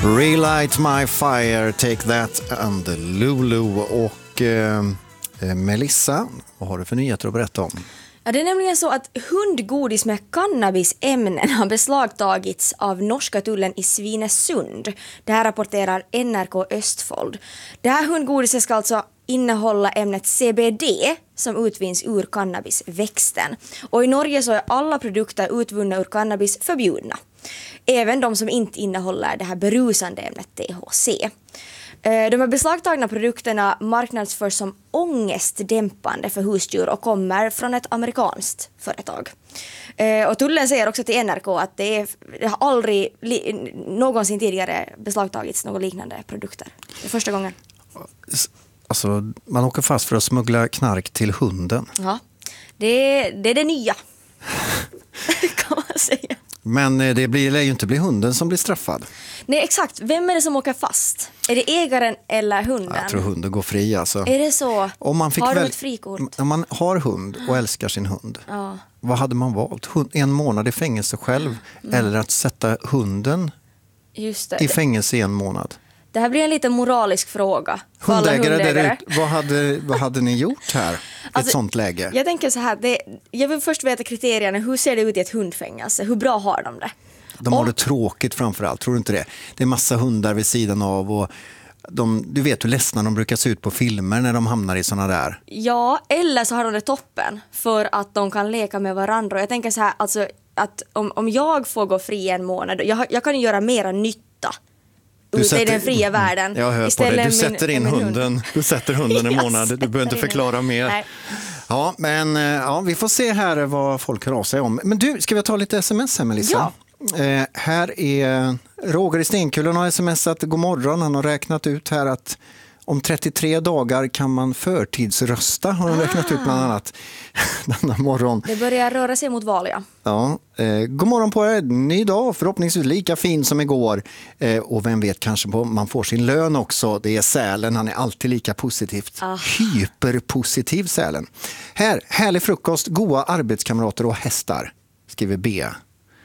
Relight My Fire, Take That and Lulu. Och Melissa, vad har du för nyheter att berätta om? Ja, det är nämligen så att hundgodis med cannabisämnen har beslagtagits av norska tullen i Svinesund. Det här rapporterar NRK Östfold. Det här hundgodiset ska alltså innehålla ämnet CBD som utvinns ur cannabisväxten. Och i Norge så är alla produkter utvunna ur cannabis förbjudna. Även de som inte innehåller det här berusande ämnet THC. De här beslagtagna produkterna marknadsförs som ångestdämpande för husdjur och kommer från ett amerikanskt företag. Och tullen säger också till NRK att det har aldrig någonsin tidigare beslagtagits några liknande produkter. Det är första gången. Alltså, man åker fast för att smuggla knark till hunden. Ja, det är det nya. Kan man säga. Men det lär ju inte bli hunden som blir straffad. Nej, exakt. Vem är det som åker fast? Är det ägaren eller hunden? Jag tror hunden går fri. Alltså. Är det så? Om man fick har du ett frikort? Om man har hund och älskar sin hund, ja. Vad hade man valt? 1 månad i fängelse själv eller att sätta hunden i fängelse i 1 månad? Det här blir en lite moralisk fråga. Hundägare där ut, vad hade ni gjort här i ett sånt läge? Jag tänker så här, jag vill först veta kriterierna. Hur ser det ut i ett hundfängelse? Hur bra har de det? De har det tråkigt framförallt, tror du inte det? Det är massa hundar vid sidan av och du vet hur ledsna de brukar se ut på filmer när de hamnar i såna där. Ja, eller så har de det toppen för att de kan leka med varandra. Jag tänker så här, alltså, att om jag får gå fri 1 månad, jag kan ju göra mera nytta i den fria världen. Jag hör på det. Du sätter in hunden. Du sätter hunden 1 månad. Du behöver inte förklara mer. Nej. Ja, men vi får se här vad folk hör av sig om. Men du, ska vi ta lite sms här, Melissa? Ja. Här är Roger i Stenkullen har smsat god morgon. Han har räknat ut här att om 33 dagar kan man förtidsrösta, har han räknat ut bland annat denna morgon. Det börjar röra sig mot val, ja. Ja, god morgon på er. Ny dag, förhoppningsvis lika fin som igår. Och vem vet, kanske man får sin lön också. Det är Sälen, han är alltid lika positivt. Hyperpositiv Sälen. Här, härlig frukost, goda arbetskamrater och hästar, skriver Bea.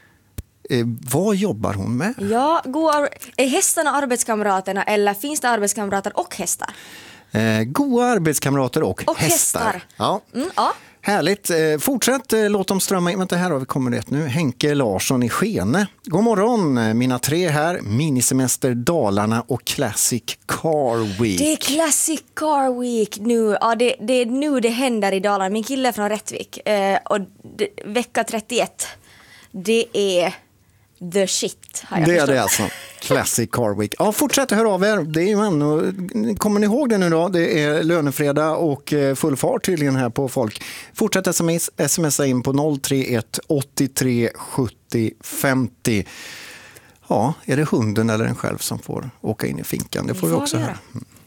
Vad jobbar hon med? Ja, är hästarna arbetskamraterna eller finns det arbetskamrater och hästar? Goda arbetskamrater och hästar. Ja. Ja. Härligt. Fortsätt, låt dem strömma in. Vänta, här har vi kommit rätt nu. Henke Larsson i Skene. God morgon, mina 3 här. Minisemester Dalarna och Classic Car Week. Det är Classic Car Week nu. Ja, det är nu det händer i Dalarna. Min kille är från Rättvik. Och vecka 31. Det är the shit, har jag det förstått. är det alltså. Classic Car Week. Ja, fortsätt höra av er. Det är ju kommer ni ihåg det nu då? Det är lönefredag och full fart tydligen här på folk. Fortsätt smsa in på 031 83 70 50. Ja, är det hunden eller en själv som får åka in i finkan? Det får vi också höra.